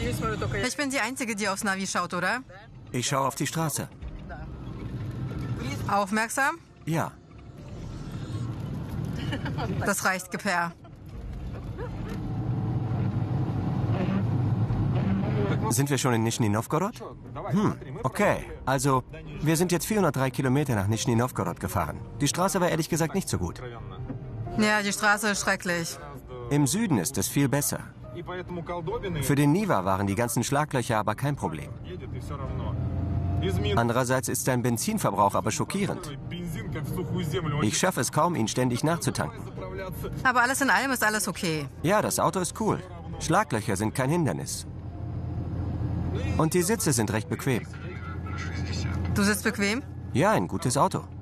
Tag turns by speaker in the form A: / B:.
A: Ich bin die Einzige, die aufs Navi schaut, oder?
B: Ich schaue auf die Straße.
A: Aufmerksam?
B: Ja.
A: Das reicht, gib her.
B: Sind wir schon in Nischni Nowgorod? Okay. Also, wir sind jetzt 403 Kilometer nach Nischni Nowgorod gefahren. Die Straße war ehrlich gesagt nicht so gut.
A: Ja, die Straße ist schrecklich.
B: Im Süden ist es viel besser. Für den Niva waren die ganzen Schlaglöcher aber kein Problem. Andererseits ist sein Benzinverbrauch aber schockierend. Ich schaffe es kaum, ihn ständig nachzutanken.
A: Aber alles in allem ist alles okay.
B: Ja, das Auto ist cool. Schlaglöcher sind kein Hindernis. Und die Sitze sind recht bequem.
A: Du sitzt bequem?
B: Ja, ein gutes Auto.